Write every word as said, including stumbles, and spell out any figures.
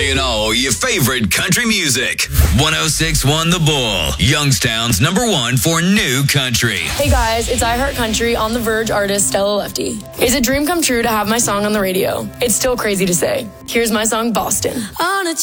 Playing all your favorite country music. one oh six point one The Bull, Youngstown's number one for new country. Hey guys, it's iHeart Country on the Verge artist Stella Lefty. It's a dream come true to have my song on the radio. It's still crazy to say. Here's my song, Boston. On a